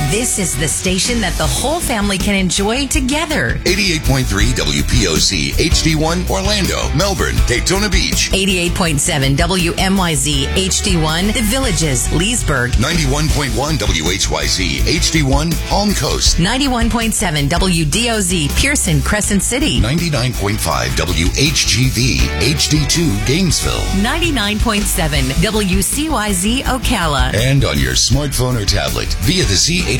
This is the station that the whole family can enjoy together. 88.3 WPOC HD1 Orlando, Melbourne, Daytona Beach. 88.7 WMYZ HD1 The Villages, Leesburg. 91.1 WHYZ HD1 Palm Coast. 91.7 WDOZ Pearson, Crescent City. 99.5 WHGV HD2 Gainesville. 99.7 WCYZ Ocala. And on your smartphone or tablet via the Z80